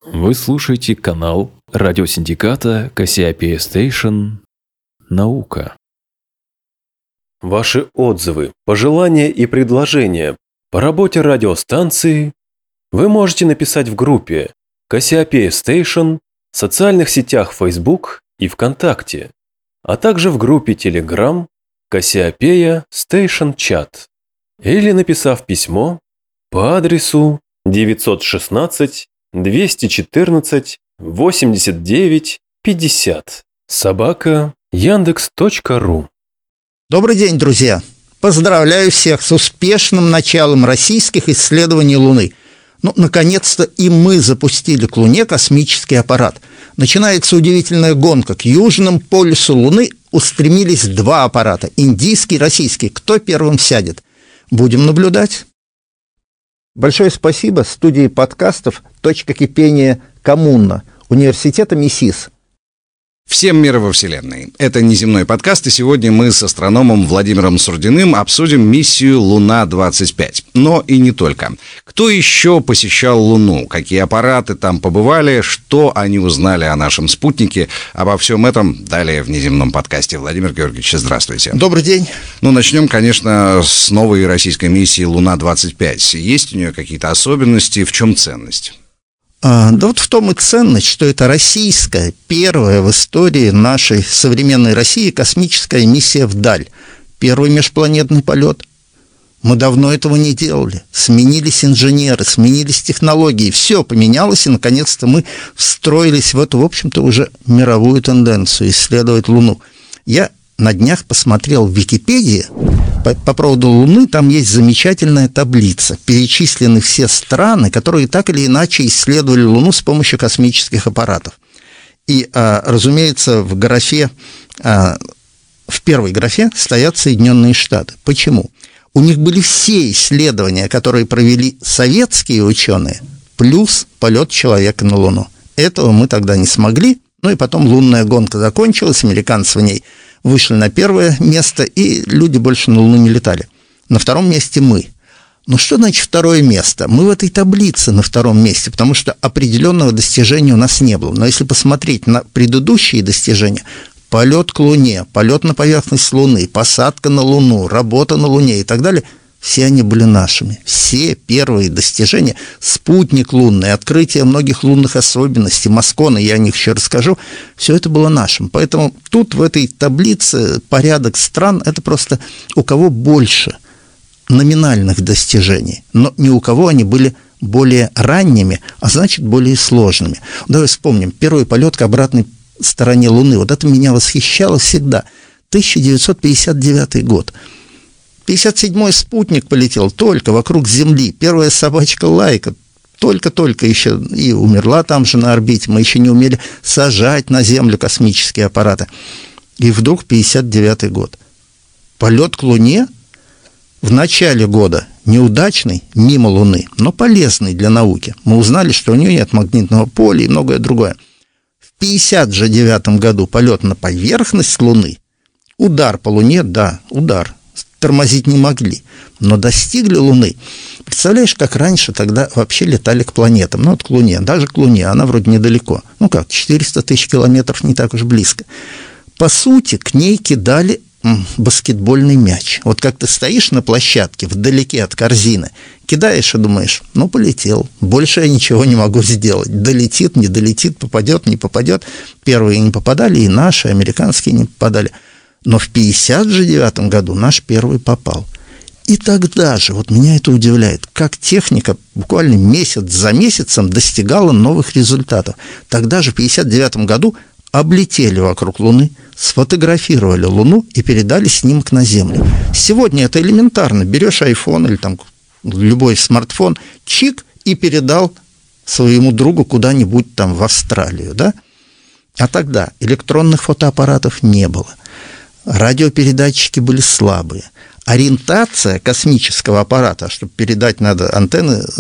Вы слушаете канал радиосиндиката Кассиопея Station «Наука». Ваши отзывы, пожелания и предложения по работе радиостанции вы можете написать в группе Кассиопея Station в социальных сетях Facebook и ВКонтакте, а также в группе Telegram Кассиопея Station Chat, или написав письмо по адресу 916 214 89 50 @yandex.ru. Добрый день, друзья! Поздравляю всех с успешным началом российских исследований Луны. Наконец-то и мы запустили к Луне космический аппарат. Начинается удивительная гонка. К южному полюсу Луны устремились два аппарата – индийский и российский. Кто первым сядет? Будем наблюдать. Большое спасибо студии подкастов «Точка кипения Коммуна» Университета МИСИС. Всем мира во Вселенной. Это неземной подкаст, и сегодня мы с астрономом Владимиром Сурдиным обсудим миссию Луна-25. Но и не только. Кто еще посещал Луну? Какие аппараты там побывали? Что они узнали о нашем спутнике? Обо всем этом далее в неземном подкасте. Владимир Георгиевич, здравствуйте. Добрый день. Начнем, конечно, с новой российской миссии Луна-25. Есть у нее какие-то особенности? В чем ценность? В том и ценность, что это российская, первая в истории нашей современной России космическая миссия вдаль. Первый межпланетный полет. Мы давно этого не делали. Сменились инженеры, сменились технологии. Все поменялось, и, наконец-то, мы встроились в эту, в общем-то, уже мировую тенденцию исследовать Луну. Я на днях посмотрел в Википедии по поводу Луны, там есть замечательная таблица. Перечислены все страны, которые так или иначе исследовали Луну с помощью космических аппаратов. И, разумеется, в первой графе стоят Соединенные Штаты. Почему? У них были все исследования, которые провели советские ученые, плюс полет человека на Луну. Этого мы тогда не смогли. И потом лунная гонка закончилась, американцы в ней вышли на первое место, и люди больше на Луну не летали. На втором месте мы. Что значит второе место? Мы в этой таблице на втором месте, потому что определенного достижения у нас не было. Но если посмотреть на предыдущие достижения, полет к Луне, полет на поверхность Луны, посадка на Луну, работа на Луне и так далее, все они были нашими. Все первые достижения, спутник лунный, открытие многих лунных особенностей, Масконы, я о них еще расскажу, все это было нашим. Поэтому тут в этой таблице порядок стран – это просто у кого больше номинальных достижений, но ни у кого они были более ранними, а значит, более сложными. Давай вспомним, первый полет к обратной стороне Луны. Это меня восхищало всегда. 1959 год. 57-й спутник полетел только вокруг Земли. Первая собачка Лайка только-только еще и умерла там же на орбите. Мы еще не умели сажать на Землю космические аппараты. И вдруг 59-й год. Полет к Луне в начале года неудачный, мимо Луны, но полезный для науки. Мы узнали, что у нее нет магнитного поля и многое другое. В 59 году полет на поверхность Луны. Удар по Луне, да, удар. Тормозить не могли, но достигли Луны. Представляешь, как раньше тогда вообще летали к планетам, к Луне, даже к Луне, она вроде недалеко. 400 тысяч километров, не так уж близко. По сути, к ней кидали баскетбольный мяч. Как ты стоишь на площадке вдалеке от корзины, кидаешь и думаешь, полетел, больше я ничего не могу сделать. Долетит, не долетит, попадет, не попадет. Первые не попадали, и наши, американские не попадали. Но в 59 году наш первый попал. И тогда же, меня это удивляет, как техника буквально месяц за месяцем достигала новых результатов. Тогда же в 59 году облетели вокруг Луны, сфотографировали Луну и передали снимок на Землю. Сегодня это элементарно. Берешь iPhone или любой смартфон, чик, и передал своему другу куда-нибудь в Австралию, да? А тогда электронных фотоаппаратов не было. Радиопередатчики были слабые. Ориентация космического аппарата, чтобы передать надо антенны